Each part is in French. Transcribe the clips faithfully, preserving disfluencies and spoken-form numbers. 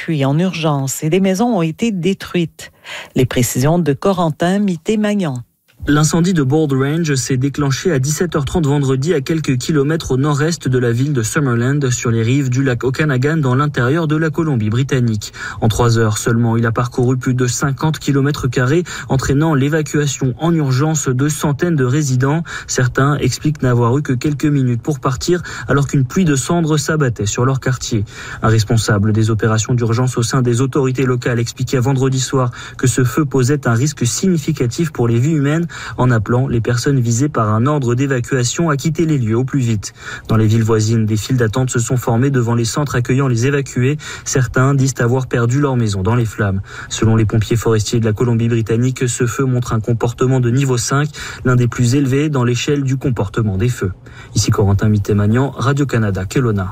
évacués en urgence et des maisons ont été détruites. Les précisions de Corentin Mité-Magnan. L'incendie de Bold Range s'est déclenché à dix-sept heures trente vendredi à quelques kilomètres au nord-est de la ville de Summerland, sur les rives du lac Okanagan, dans l'intérieur de la Colombie-Britannique. En trois heures seulement, il a parcouru plus de cinquante kilomètres carrés, entraînant l'évacuation en urgence de centaines de résidents. Certains expliquent n'avoir eu que quelques minutes pour partir, alors qu'une pluie de cendres s'abattait sur leur quartier. Un responsable des opérations d'urgence au sein des autorités locales expliquait vendredi soir que ce feu posait un risque significatif pour les vies humaines, en appelant les personnes visées par un ordre d'évacuation à quitter les lieux au plus vite. Dans les villes voisines, des files d'attente se sont formées devant les centres accueillant les évacués. Certains disent avoir perdu leur maison dans les flammes. Selon les pompiers forestiers de la Colombie-Britannique, ce feu montre un comportement de niveau cinq, l'un des plus élevés dans l'échelle du comportement des feux. Ici Corentin Mité-Magnan, Radio-Canada, Kelowna.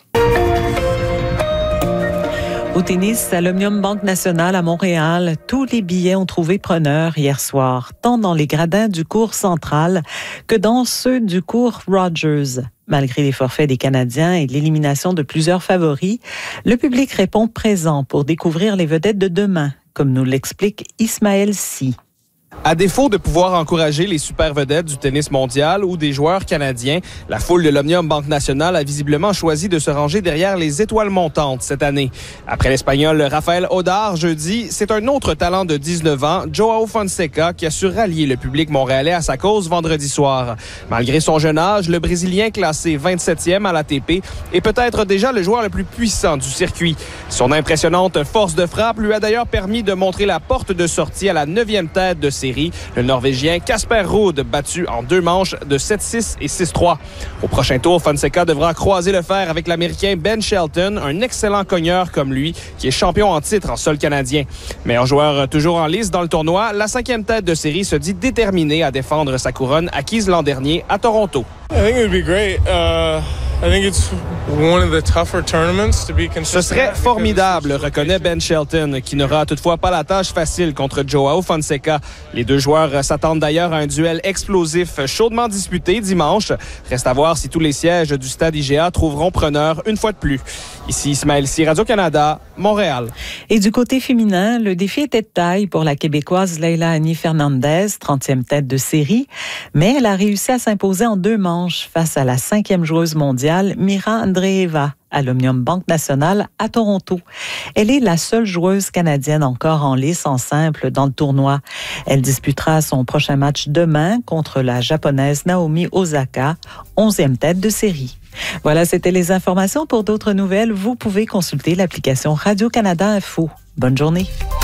Au tennis, à l'Omnium Banque Nationale à Montréal, tous les billets ont trouvé preneur hier soir, tant dans les gradins du cours central que dans ceux du cours Rogers. Malgré les forfaits des Canadiens et l'élimination de plusieurs favoris, le public répond présent pour découvrir les vedettes de demain, comme nous l'explique Ismaël Sy. À défaut de pouvoir encourager les super vedettes du tennis mondial ou des joueurs canadiens, la foule de l'Omnium Banque Nationale a visiblement choisi de se ranger derrière les étoiles montantes cette année. Après l'Espagnol Rafael Odar jeudi, c'est un autre talent de dix-neuf ans, Joao Fonseca, qui a su rallier le public montréalais à sa cause vendredi soir. Malgré son jeune âge, le Brésilien classé vingt-septième à l'A T P est peut-être déjà le joueur le plus puissant du circuit. Son impressionnante force de frappe lui a d'ailleurs permis de montrer la porte de sortie à la neuvième tête de série, le Norvégien Casper Ruud, battu en deux manches de sept six et six trois. Au prochain tour, Fonseca devra croiser le fer avec l'Américain Ben Shelton, un excellent cogneur comme lui, qui est champion en titre en sol canadien. Meilleur joueur toujours en lice dans le tournoi, la cinquième tête de série se dit déterminée à défendre sa couronne acquise l'an dernier à Toronto. I think it would be great. Uh... I think it's one of the tougher tournaments to be consistent. Ce serait formidable, reconnaît Ben Shelton, qui n'aura toutefois pas la tâche facile contre Joao Fonseca. Les deux joueurs s'attendent d'ailleurs à un duel explosif chaudement disputé dimanche. Reste à voir si tous les sièges du stade I G A trouveront preneur une fois de plus. Ici Ismaël Sy, Radio-Canada, Montréal. Et du côté féminin, le défi était de taille pour la Québécoise Leila Annie Fernandez, trentième tête de série, mais elle a réussi à s'imposer en deux manches face à la cinquième joueuse mondiale, Mira Andreeva, à l'Omnium Banque Nationale à Toronto. Elle est la seule joueuse canadienne encore en lice en simple dans le tournoi. Elle disputera son prochain match demain contre la japonaise Naomi Osaka, onzième tête de série. Voilà, c'était les informations. Pour d'autres nouvelles, vous pouvez consulter l'application Radio-Canada Info. Bonne journée.